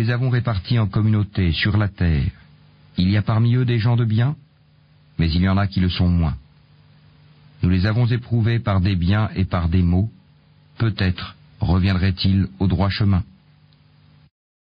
les avons répartis en communautés sur la terre. Il y a parmi eux des gens de bien, mais il y en a qui le sont moins. Nous les avons éprouvés par des biens et par des maux. Peut-être reviendraient-ils au droit chemin.